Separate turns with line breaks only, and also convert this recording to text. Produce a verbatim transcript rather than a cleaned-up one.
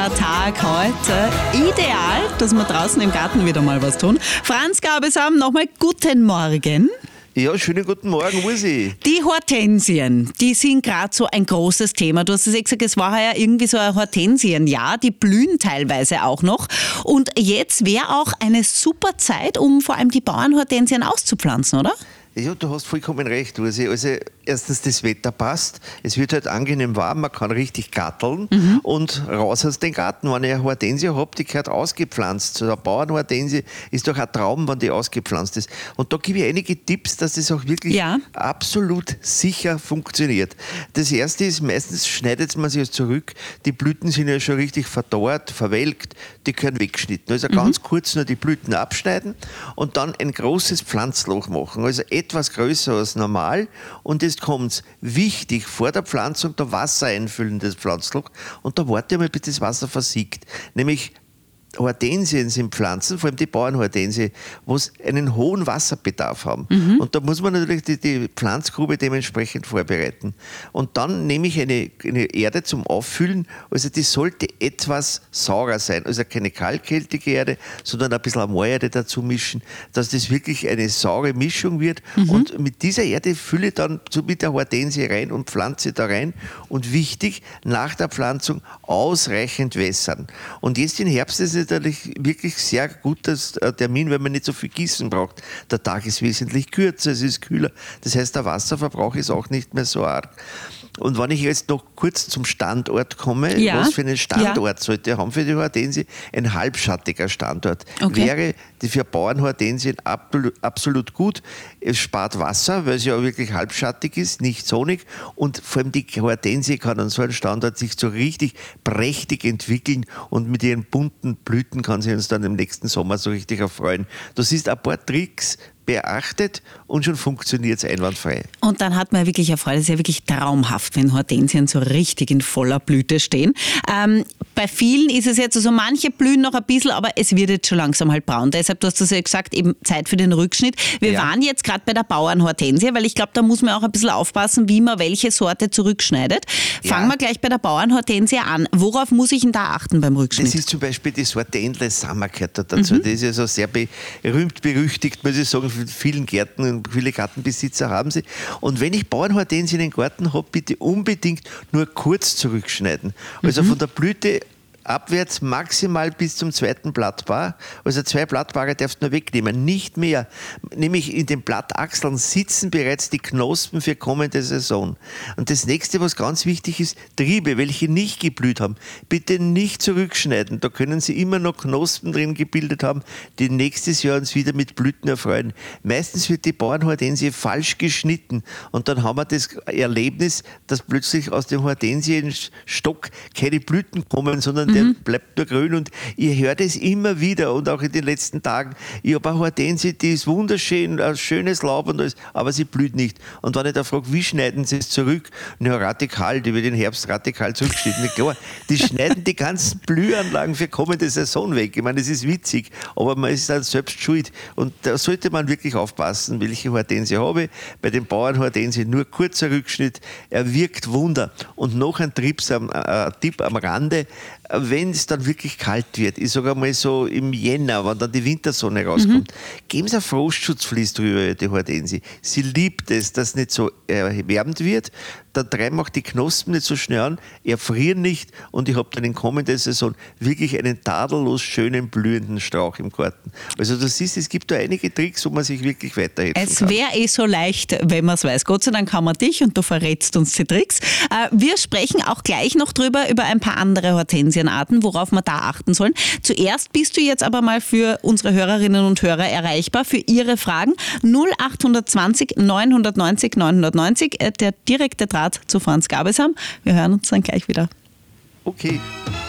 der Tag heute ideal, dass wir draußen im Garten wieder mal was tun. Franz Gabesam, nochmal guten Morgen.
Ja, schönen guten Morgen, Ursi.
Die Hortensien, die sind gerade so ein großes Thema. Du hast es eh gesagt, es war ja irgendwie so ein Hortensienjahr, die blühen teilweise auch noch. Und jetzt wäre auch eine super Zeit, um vor allem die Bauernhortensien auszupflanzen, oder?
Ja, du hast vollkommen recht, Ursi. Also erstens, das Wetter passt, es wird halt angenehm warm, man kann richtig gatteln mhm. und raus aus dem Garten. Wenn ich eine Hortensie habe, die gehört ausgepflanzt. So eine Bauernhortensie ist doch ein Traum, wenn die ausgepflanzt ist. Und da gebe ich einige Tipps, dass das auch wirklich ja. absolut sicher funktioniert. Das erste ist, meistens schneidet man sich zurück, die Blüten sind ja schon richtig verdorrt, verwelkt, die können weggeschnitten. Also ganz mhm. kurz nur die Blüten abschneiden und dann ein großes Pflanzloch machen. Also etwas größer als normal, und jetzt kommt's wichtig, vor der Pflanzung da Wasser einfüllen, das Pflanzloch, und da warte ich mal, bis das Wasser versiegt. Nämlich Hortensien sind Pflanzen, vor allem die Bauernhortensie, wo es einen hohen Wasserbedarf haben. Mhm. Und da muss man natürlich die, die Pflanzgrube dementsprechend vorbereiten. Und dann nehme ich eine, eine Erde zum Auffüllen, also die sollte etwas saurer sein, also keine kalkhaltige Erde, sondern ein bisschen Moorerde dazu mischen, dass das wirklich eine saure Mischung wird. Mhm. Und mit dieser Erde fülle ich dann so mit der Hortensie rein und pflanze da rein. Und wichtig, nach der Pflanzung ausreichend wässern. Und jetzt im Herbst ist es natürlich wirklich sehr guter Termin, weil man nicht so viel Gießen braucht. Der Tag ist wesentlich kürzer, es ist kühler. Das heißt, der Wasserverbrauch ist auch nicht mehr so arg. Und wenn ich jetzt noch kurz zum Standort komme, ja. was für einen Standort ja. sollte haben für die Hortensie? Ein halbschattiger Standort. Okay. Wäre die für Bauernhortensien absolut gut. Es spart Wasser, weil es ja wirklich halbschattig ist, nicht sonnig. Und vor allem die Hortensie kann an so einem Standort sich so richtig prächtig entwickeln, und mit ihren bunten Blüten kann sie uns dann im nächsten Sommer so richtig erfreuen. Das ist ein paar Tricks beachtet und schon funktioniert es einwandfrei.
Und dann hat man ja wirklich Erfreude, das ist ja wirklich traumhaft, wenn Hortensien so richtig in voller Blüte stehen. Ähm, bei vielen ist es jetzt so, also manche blühen noch ein bisschen, aber es wird jetzt schon langsam halt braun. Deshalb, du hast das ja gesagt, eben Zeit für den Rückschnitt. Wir ja. waren jetzt gerade bei der Bauernhortensie, weil ich glaube, da muss man auch ein bisschen aufpassen, wie man welche Sorte zurückschneidet. Fangen ja. wir gleich bei der Bauernhortensie an. Worauf muss ich denn da achten beim Rückschnitt?
Das ist zum Beispiel die Sorte Endless Summer gehört dazu. Mhm. Das ist ja so sehr berühmt, berüchtigt, muss ich sagen, vielen Gärten und viele Gartenbesitzer haben sie. Und wenn ich Bauernhortensien in den Garten habe, bitte unbedingt nur kurz zurückschneiden. Also mhm. von der Blüte abwärts maximal bis zum zweiten Blattpaar. Also zwei Blattpaare darfst du nur wegnehmen, nicht mehr. Nämlich in den Blattachseln sitzen bereits die Knospen für kommende Saison. Und das nächste, was ganz wichtig ist, Triebe, welche nicht geblüht haben, bitte nicht zurückschneiden. Da können sie immer noch Knospen drin gebildet haben, die nächstes Jahr uns wieder mit Blüten erfreuen. Meistens wird die Bauernhortensie falsch geschnitten, und dann haben wir das Erlebnis, dass plötzlich aus dem Hortensienstock keine Blüten kommen, sondern der bleibt nur grün, und ich höre das immer wieder, und auch in den letzten Tagen. Ich habe eine Hortensie, die ist wunderschön, ein schönes Laub und alles, aber sie blüht nicht. Und wenn ich da frage, wie schneiden sie es zurück? Na, radikal, die wird im Herbst radikal zurückgeschnitten. Klar, die schneiden die ganzen Blühanlagen für kommende Saison weg. Ich meine, das ist witzig, aber man ist dann selbst schuld. Und da sollte man wirklich aufpassen, welche Hortensie habe ich. Bei den Bauernhortensie nur kurzer Rückschnitt, er wirkt Wunder. Und noch ein Tipp am, äh, Tipp am Rande: Wenn es dann wirklich kalt wird, ich sage einmal so im Jänner, wenn dann die Wintersonne rauskommt, mhm. geben Sie ein Frostschutzvlies drüber, die Hortensie. Sie liebt es, dass es nicht so erwärmt wird. Dann treiben auch die Knospen nicht so schnell an, erfrieren nicht, und ich habe dann in kommender Saison wirklich einen tadellos schönen, blühenden Strauch im Garten. Also du siehst, es gibt da einige Tricks, wo man sich wirklich weiterhelfen
es
kann.
Es wäre eh so leicht, wenn man es weiß. Gott sei Dank haben wir dich, und du verrätst uns die Tricks. Wir sprechen auch gleich noch drüber, über ein paar andere Hortensienarten, worauf wir da achten sollen. Zuerst bist du jetzt aber mal für unsere Hörerinnen und Hörer erreichbar, für ihre Fragen. null acht zwanzig neunhundertneunzig neunhundertneunzig, der direkte Draht zu Franz Gabesam. Wir hören uns dann gleich wieder.
Okay.